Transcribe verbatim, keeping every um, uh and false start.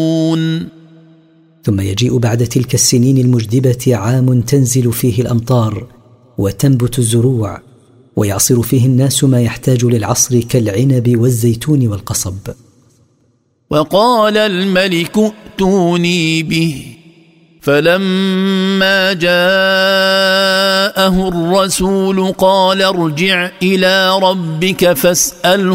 ثم يجيء بعد تلك السنين المجدبة عام تنزل فيه الأمطار وتنبت الزروع ويعصر فيه الناس ما يحتاج للعصر كالعنب والزيتون والقصب. وقال الملك ائتوني به فلما جاءه الرسول قال ارجع إلى ربك فاسأله